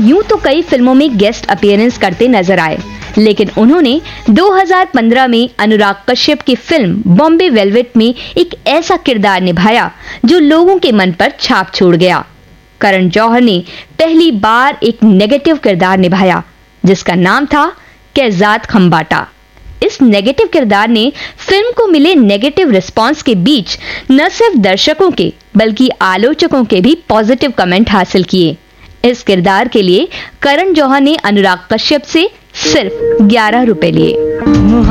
यूं तो कई फिल्मों में गेस्ट अपीयरेंस करते नजर आए, लेकिन उन्होंने 2015 में अनुराग कश्यप की फिल्म बॉम्बे वेलवेट में एक ऐसा किरदार निभाया जो लोगों के मन पर छाप छोड़ गया। करण जौहर ने पहली बार एक नेगेटिव किरदार निभाया जिसका नाम था कैजात खंबाटा। इस नेगेटिव किरदार ने फिल्म को मिले नेगेटिव रिस्पांस के बीच न सिर्फ दर्शकों के बल्कि आलोचकों के भी पॉजिटिव कमेंट हासिल किए। इस किरदार के लिए करण जौहर ने अनुराग कश्यप से सिर्फ 11 रुपए लिए।